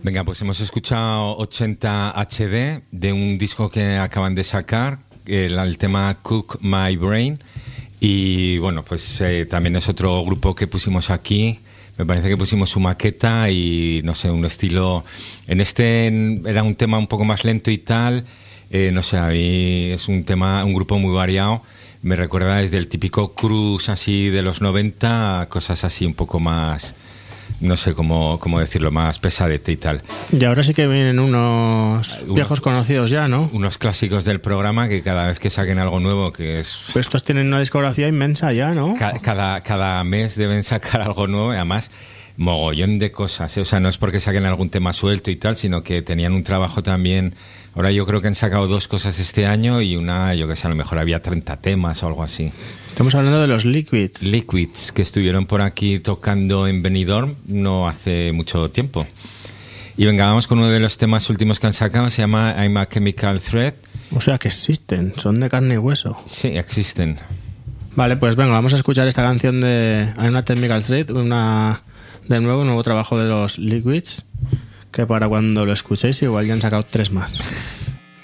Venga, pues hemos escuchado 80 HD de un disco que acaban de sacar, el tema Cook My Brain. Y bueno, pues también es otro grupo que pusimos aquí. Me parece que pusimos su maqueta y no sé, un estilo. Era un tema un poco más lento y tal. No sé, a mí es un grupo muy variado. Me recuerda desde el típico Cruise así de los 90 a cosas así un poco más, no sé cómo decirlo, más pesadete y tal. Y ahora sí que vienen unos viejos conocidos ya, ¿no? Unos clásicos del programa que cada vez que saquen algo nuevo, que es... Pues estos tienen una discografía inmensa ya, ¿no? Cada mes deben sacar algo nuevo y además mogollón de cosas, ¿eh? O sea, no es porque saquen algún tema suelto y tal, sino que tenían un trabajo también. Ahora yo creo que han sacado 2 cosas este año y una, yo que sé, a lo mejor había 30 temas o algo así. Estamos hablando de los Liquids. Liquids, que estuvieron por aquí tocando en Benidorm no hace mucho tiempo. Y venga, vamos con uno de los temas últimos que han sacado, se llama I'm a Chemical Thread. O sea, que existen, son de carne y hueso. Sí, existen. Vale, pues venga, vamos a escuchar esta canción de I'm a Chemical Thread, de nuevo un nuevo trabajo de los Liquids, que para cuando lo escuchéis igual ya han sacado 3 más.